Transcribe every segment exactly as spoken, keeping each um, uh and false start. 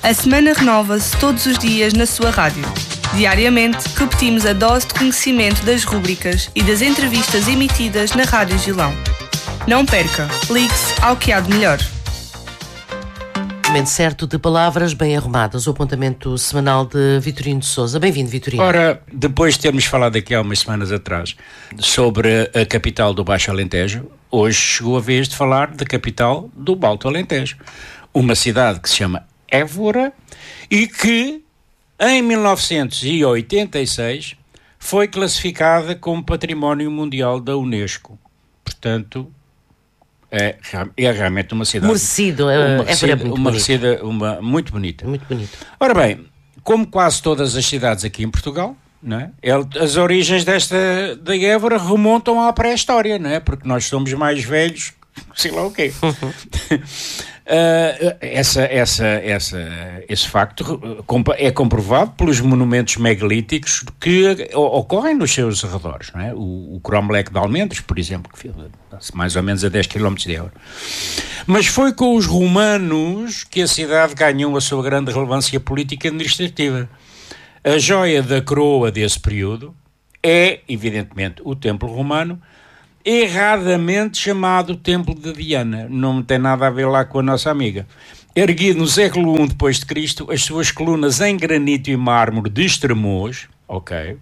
A semana renova-se todos os dias na sua rádio. Diariamente, repetimos a dose de conhecimento das rúbricas e das entrevistas emitidas na Rádio Gilão. Não perca, ligue-se ao que há de melhor. Momento certo de palavras bem arrumadas, o apontamento semanal de Vitorino de Sousa. Bem-vindo, Vitorino. Ora, depois de termos falado aqui há umas semanas atrás sobre a capital do Baixo Alentejo, hoje chegou a vez de falar da capital do Alto Alentejo. Uma cidade que se chama Évora e que, em mil novecentos e oitenta e seis, foi classificada como Património Mundial da Unesco. Portanto, é, é realmente uma cidade... Merecido, é, uma, é cidade, muito uma, bonito. cidade, uma muito bonita. Muito bonito. Ora bem, como quase todas as cidades aqui em Portugal, não é? As origens desta da Évora remontam à pré-história, não é? Porque nós somos mais velhos, sei lá o quê. Uhum. Uh, essa, essa, essa, esse facto é comprovado pelos monumentos megalíticos que ocorrem nos seus arredores, não é? O, o Cromlech de Almendres, por exemplo, que fica mais ou menos a dez quilómetros de Évora. Mas foi com os romanos que a cidade ganhou a sua grande relevância política e administrativa. A joia da coroa desse período é, evidentemente, o Templo Romano, erradamente chamado Templo de Diana. Não tem nada a ver lá com a nossa amiga. Erguido no século I depois de Cristo, as suas colunas em granito e mármore de Estremoz, ok, uh,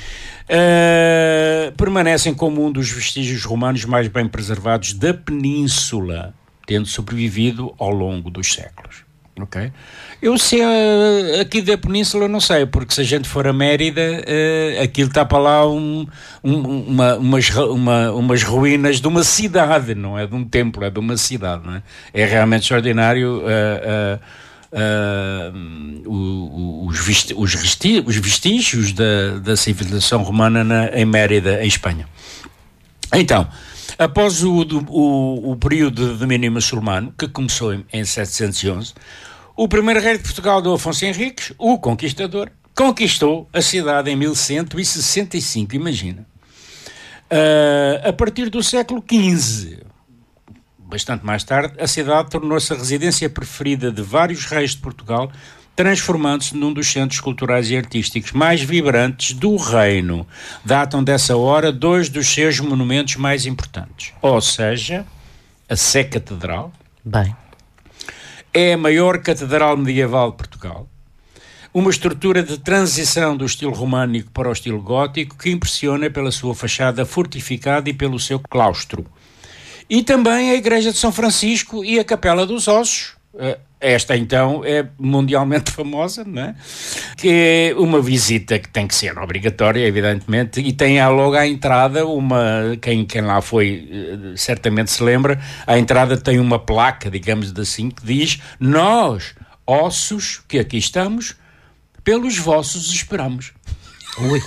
permanecem como um dos vestígios romanos mais bem preservados da península, tendo sobrevivido ao longo dos séculos. Ok? Eu sei, uh, aqui da península não sei, porque se a gente for a Mérida, uh, aquilo está para lá um, um, uma, umas, uma, umas ruínas de uma cidade, não é de um templo, é de uma cidade, não é? É realmente extraordinário uh, uh, uh, o, o, os, vesti, os, vesti, os vestígios da, da civilização romana na, em Mérida, em Espanha. Então, após o, o, o período de domínio muçulmano, que começou em, em setecentos e onze, o primeiro rei de Portugal, Dom Afonso Henriques, o Conquistador, conquistou a cidade em mil cento e sessenta e cinco, imagina. Uh, a partir do século quinze, bastante mais tarde, a cidade tornou-se a residência preferida de vários reis de Portugal, transformando-se num dos centros culturais e artísticos mais vibrantes do reino. Datam dessa hora dois dos seus monumentos mais importantes, ou seja, a Sé Catedral. Bem... É a maior catedral medieval de Portugal, uma estrutura de transição do estilo românico para o estilo gótico que impressiona pela sua fachada fortificada e pelo seu claustro. E também a Igreja de São Francisco e a Capela dos Ossos. Esta, então, é mundialmente famosa, não é? Que é uma visita que tem que ser obrigatória, evidentemente, e tem logo à entrada uma... Quem, quem lá foi certamente se lembra, à entrada tem uma placa, digamos assim, que diz: nós, ossos, que aqui estamos, pelos vossos esperamos. Ui!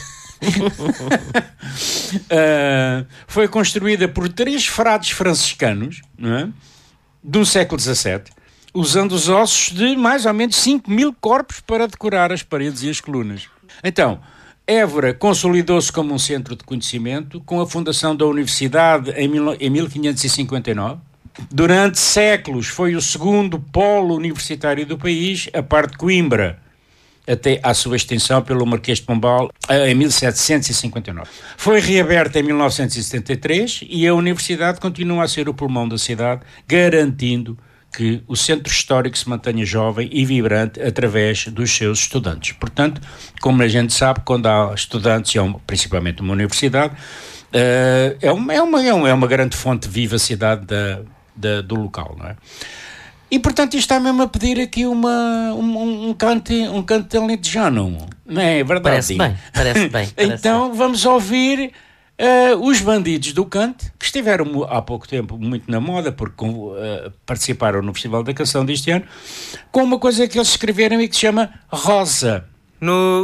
uh, foi construída por três frades franciscanos, não é? Do século dezassete, usando os ossos de mais ou menos cinco mil corpos para decorar as paredes e as colunas. Então, Évora consolidou-se como um centro de conhecimento com a fundação da Universidade em mil quinhentos e cinquenta e nove. Durante séculos foi o segundo polo universitário do país, a par de Coimbra, até à sua extensão pelo Marquês de Pombal em mil setecentos e cinquenta e nove. Foi reaberta em mil novecentos e setenta e três e a universidade continua a ser o pulmão da cidade, garantindo que o centro histórico se mantenha jovem e vibrante através dos seus estudantes. Portanto, como a gente sabe, quando há estudantes, é uma, principalmente uma universidade, uh, é, uma, é, uma, é uma grande fonte de vivacidade da, da, do local, não é? E, portanto, isto está mesmo a pedir aqui uma, um, um canto um canto alentejano, não é verdade? Parece bem, parece bem. Parece então, bem. Vamos ouvir... Uh, os Bandidos do Cante, que estiveram há pouco tempo muito na moda, porque uh, participaram no Festival da Canção deste ano, com uma coisa que eles escreveram e que se chama Rosa. No